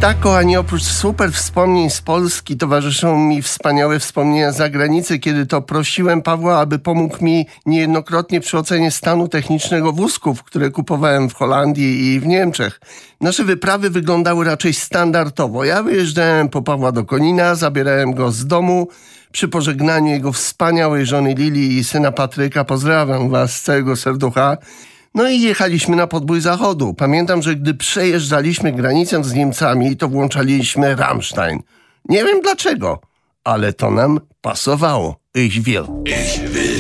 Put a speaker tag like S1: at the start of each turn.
S1: Tak, kochani, oprócz super wspomnień z Polski towarzyszą mi wspaniałe wspomnienia z zagranicy, kiedy to prosiłem Pawła, aby pomógł mi niejednokrotnie przy ocenie stanu technicznego wózków, które kupowałem w Holandii i w Niemczech. Nasze wyprawy wyglądały raczej standardowo. Ja wyjeżdżałem po Pawła do Konina, zabierałem go z domu. Przy pożegnaniu jego wspaniałej żony Lili i syna Patryka pozdrawiam was z całego serducha. No i jechaliśmy na podbój zachodu. Pamiętam, że gdy przejeżdżaliśmy granicę z Niemcami, to włączaliśmy Rammstein. Nie wiem dlaczego, ale to nam pasowało. Ich will.